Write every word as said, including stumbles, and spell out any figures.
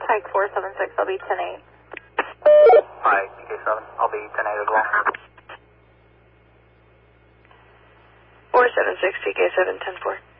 Pike four seven six, I'll be ten eight. Hi, T K seven, I'll be ten eight as well. four seven six, T K seven, ten four.